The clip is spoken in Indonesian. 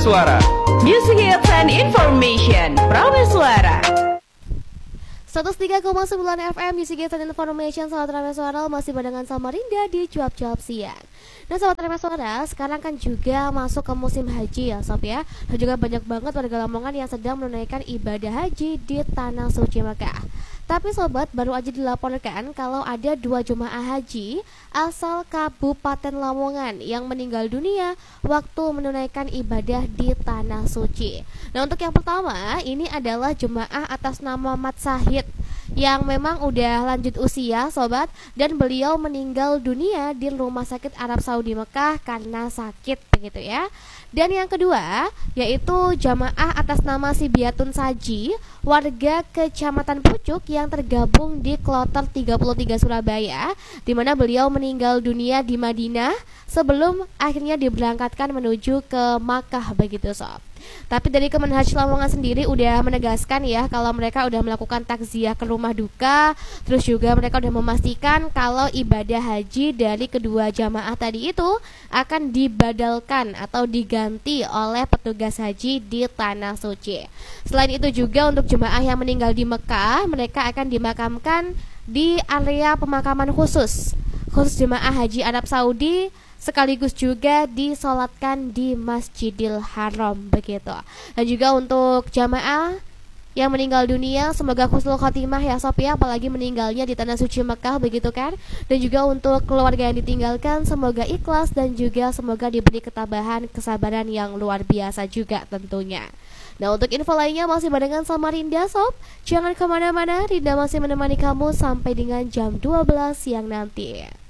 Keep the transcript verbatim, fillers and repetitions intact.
Suara. Music Hits and Information, Prameswara. seratus tiga koma sembilan F M Music Hits and Information. Sahabat Prameswara, masih barengan Samarinda di cuap-cuap siang. Nah sahabat Prameswara, sekarang kan juga masuk ke musim haji ya sob ya. Dan juga banyak banget warga Lamongan yang sedang menunaikan ibadah haji di Tanah Suci Mekah. Tapi sobat, baru aja dilaporkan kalau ada dua jemaah haji asal Kabupaten Lamongan yang meninggal dunia waktu menunaikan ibadah di Tanah Suci. Nah untuk yang pertama, ini adalah jemaah atas nama Mat Sahid yang memang udah lanjut usia sobat, dan beliau meninggal dunia di Rumah Sakit Arab Saudi Mekah karena sakit begitu ya. Dan yang kedua yaitu jamaah atas nama Sibiatun Saji, warga Kecamatan Pucuk yang tergabung di Kloter tiga puluh tiga Surabaya, di mana beliau meninggal dunia di Madinah sebelum akhirnya diberangkatkan menuju ke Makkah begitu sob. Tapi dari Kemenhaj Lamongan sendiri udah menegaskan ya kalau mereka udah melakukan takziah ke rumah duka. Terus juga mereka udah memastikan kalau ibadah haji dari kedua jamaah tadi itu akan dibadalkan atau diganti oleh petugas haji di Tanah Suci. Selain itu juga untuk jemaah yang meninggal di Mekah, mereka akan dimakamkan di area pemakaman khusus khusus jemaah haji Arab Saudi, sekaligus juga disolatkan di Masjidil Haram begitu. Dan juga untuk jamaah yang meninggal dunia, semoga husnul khotimah ya sob ya, apalagi meninggalnya di Tanah Suci Mekah begitu kan. Dan juga untuk keluarga yang ditinggalkan, semoga ikhlas dan juga semoga diberi ketabahan, kesabaran yang luar biasa juga tentunya. Nah untuk info lainnya masih barengan sama Rinda sob. Jangan kemana-mana, Rinda masih menemani kamu sampai dengan jam dua belas siang nanti.